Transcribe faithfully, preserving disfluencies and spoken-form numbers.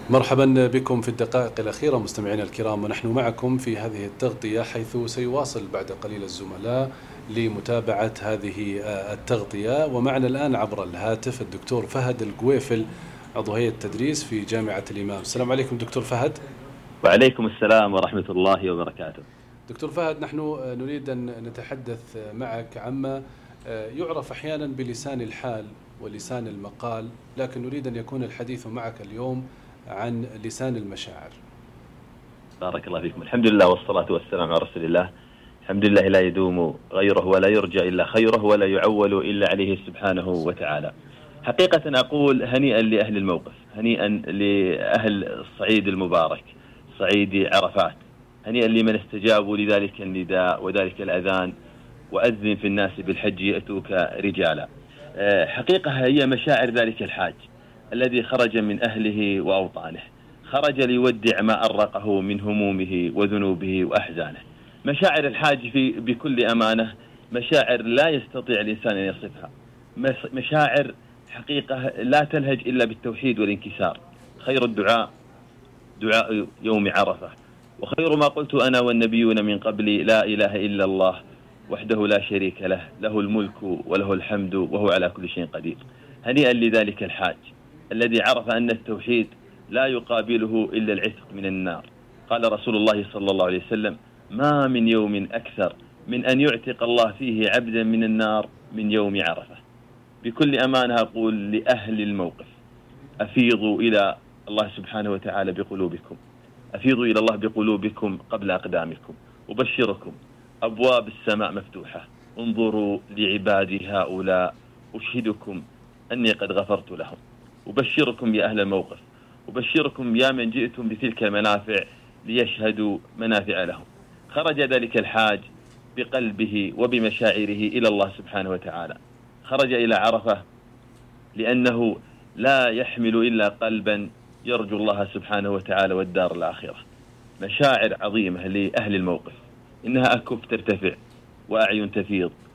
مرحبا بكم في الدقائق الأخيرة مستمعينا الكرام، ونحن معكم في هذه التغطية، حيث سيواصل بعد قليل الزملاء لمتابعة هذه التغطية. ومعنا الآن عبر الهاتف الدكتور فهد القويفل، عضو هيئة التدريس في جامعة الإمام. السلام عليكم دكتور فهد. وعليكم السلام ورحمة الله وبركاته. دكتور فهد، نحن نريد أن نتحدث معك عما يعرف أحيانا بلسان الحال ولسان المقال، لكن نريد أن يكون الحديث معك اليوم عن لسان المشاعر. بارك الله فيكم. الحمد لله والصلاة والسلام على رسول الله. الحمد لله لا يدوم غيره ولا يرجى إلا خيره ولا يعول إلا عليه سبحانه وتعالى. حقيقة أقول هنيئا لأهل الموقف، هنيئا لأهل الصعيد المبارك، صعيد عرفات، هنيئا لمن استجابوا لذلك النداء وذلك الأذان، وأذن في الناس بالحج يأتوك رجالا. حقيقة هي مشاعر ذلك الحاج الذي خرج من أهله وأوطانه، خرج ليودع ما أرقه من همومه وذنوبه وأحزانه. مشاعر الحاج في بكل أمانة مشاعر لا يستطيع الإنسان أن يصفها، مشاعر حقيقة لا تلهج إلا بالتوحيد والانكسار. خير الدعاء دعاء يوم عرفة، وخير ما قلت أنا والنبيون من قبلي لا إله إلا الله وحده لا شريك له، له الملك وله الحمد وهو على كل شيء قدير. هنيئا لذلك الحاج الذي عرف أن التوحيد لا يقابله إلا العتق من النار. قال رسول الله صلى الله عليه وسلم: ما من يوم أكثر من أن يعتق الله فيه عبدا من النار من يوم عرفة. بكل أمانة أقول لأهل الموقف: أفيضوا إلى الله سبحانه وتعالى بقلوبكم، أفيضوا إلى الله بقلوبكم قبل أقدامكم. أبشركم أبواب السماء مفتوحة، انظروا لعبادي هؤلاء، أشهدكم أني قد غفرت لهم. أبشركم يا أهل الموقف، أبشركم يا من جئتم بتلك المنافع ليشهدوا منافع لهم. خرج ذلك الحاج بقلبه وبمشاعره إلى الله سبحانه وتعالى، خرج إلى عرفة لأنه لا يحمل إلا قلبا يرجو الله سبحانه وتعالى والدار الآخرة. مشاعر عظيمة لأهل الموقف، إنها أكف ترتفع وأعين تفيض